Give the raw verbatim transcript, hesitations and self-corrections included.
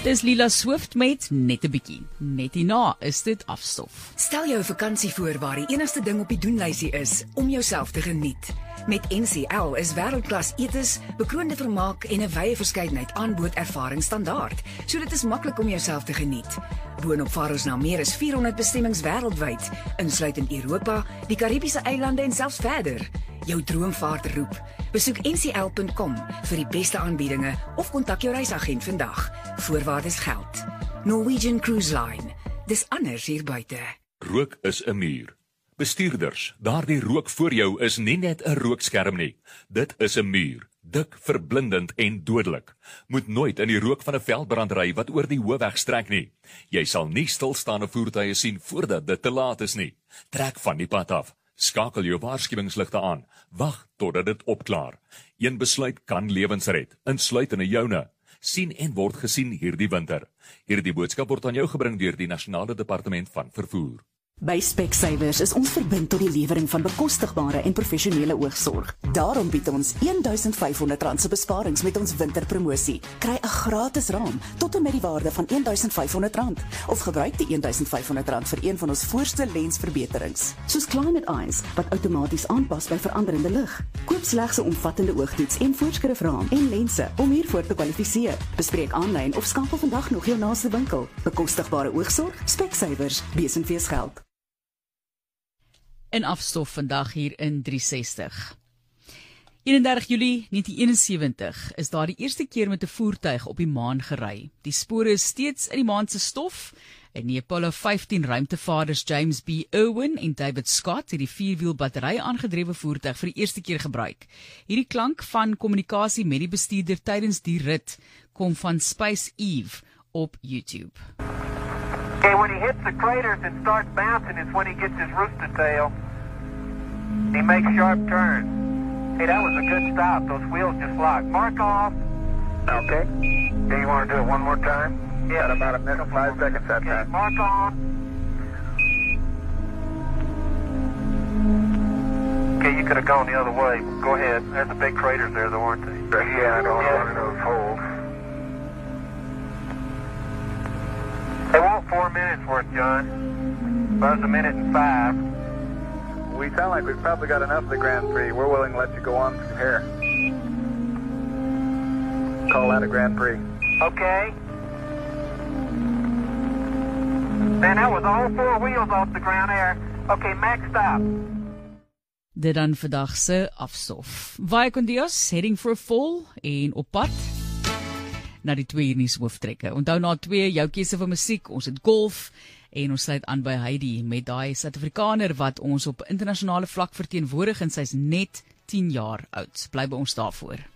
Dis Lila Swift met net 'n bietjie. Net hierna is dit afstof. Stel jou vakansie voor waar die enigste ding op die doenlysie is om jouself te geniet. Met N C L is wêreldklas etes, bekroonde vermaak en 'n wye verskeidenheid aanbod ervaring standaard, so dit is maklik om jouself te geniet. Boonop vaar ons na meer as vierhonderd bestemmings wêreldwyd, insluitend Europa, die Karibiese eilande en selfs verder. Jou droomvaart roep. Besoek N C L punt com vir die beste aanbiedinge of kontak jou reisagent vandag. Voorwaardes geld. Norwegian Cruise Line. Dis anders hier buite. Rook is 'n muur. Bestuurders, daardie rook voor jou is nie net 'n rookskerm nie. Dit is 'n muur, dik, verblindend en dodelik. Moet nooit in die rook van 'n veldbrand ry wat oor die hoofweg strek nie. Jy sal nie stilstaande voertuie sien voordat dit te laat is nie. Trek van die pad af. Skakel jou waarskuwingsligte aan. Wag totdat dit opklaar. Een besluit kan lewens red, insluitende joune. Sien en word gesien hierdie winter. Hierdie boodskap word aan jou gebring deur die Nasionale Departement van Vervoer. By Specsavers is ons verbind tot die lewering van bekostigbare en professionele oogsorg. Daarom bied ons duisend vyfhonderd rand se besparings met ons winterpromosie. Kry 'n gratis raam tot en met die waarde van duisend vyfhonderd rand of gebruik die duisend vyfhonderd rand vir een van ons voorste lensverbeterings, soos Climate Eyes wat outomaties aanpas by veranderende lig. Koop slegs 'n omvattende oogtoets en voorskrifraam en lense om hiervoor te kwalifiseer. Bespreek aanlyn of skakel vandag nog jou naaste winkel. Bekostigbare oogsorg, Specsavers, besenfees geld. In afstof vandag hier in drie sestig. eenendertig Julie negentien eenensewentig is daar die eerste keer met 'n voertuig op die maan gery. Die spore is steeds in die maan se stof. En die Apollo vyftien ruimtevaarders James B. Irwin en David Scott het die vierwiel battery aangedrewe voertuig vir die eerste keer gebruik. Hierdie klank van kommunikasie met die bestuurder tydens die rit kom van Space Eve op YouTube. Okay, when he hits the craters and starts bouncing is when he gets his rooster tail. He makes sharp turns. Hey, that was a good stop. Those wheels just locked. Mark off. Okay. Do you want to do it one more time? Yeah. Got about a minute, five seconds that Okay, time. mark on. Okay, you could have gone the other way. Go ahead. There's the big craters there, though, aren't they? Yeah, I don't want one of those holes. They want four minutes worth, John. Buzz a minute and five. We sound like we've probably got enough of the Grand Prix. We're willing to let you go on from here. Call that a Grand Prix. Okay. Man, that was all four wheels off the ground there. Okay, max stop. Dit dan vandag se afstof. Vaya con Dios, heading for a fall en op pad na die twee uur nuus hooftrekke. Onthou na twee jou keuse vir musiek, ons het golf en ons sluit aan by Heidi met daai Suid-Afrikaner wat ons op internasionale vlak verteenwoordig en sy's net tien jaar oud. Bly by ons daarvoor.